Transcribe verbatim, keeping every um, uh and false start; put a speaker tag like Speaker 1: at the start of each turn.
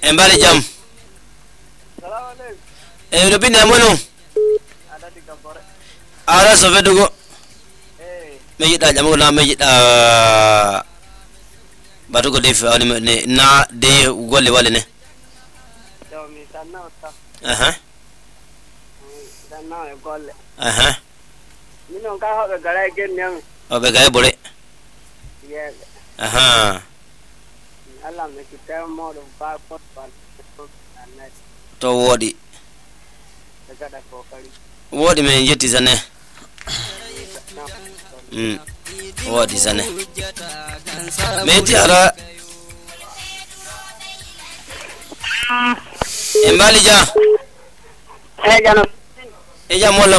Speaker 1: embali jam
Speaker 2: Salam alaikum.
Speaker 1: e no binde mono
Speaker 2: Ada di Kampore.
Speaker 1: ara so fedugo
Speaker 2: Eh,
Speaker 1: me yida jam na me yida batugo def ani ne na de golle wale ne
Speaker 2: do mi sanna otta.
Speaker 1: aha
Speaker 2: Sanna e golle.
Speaker 1: aha
Speaker 2: Mino ka hobe gara gen nyam.
Speaker 1: obe gay bore
Speaker 2: Yes.
Speaker 1: aha
Speaker 2: Allah me kita mo do ba pot pan. Anna
Speaker 1: to wodi
Speaker 2: daga da kokari.
Speaker 1: wodi men jetti sane mm wodi sane me ti ara embali ja
Speaker 2: Eh, jano.
Speaker 1: e jam wala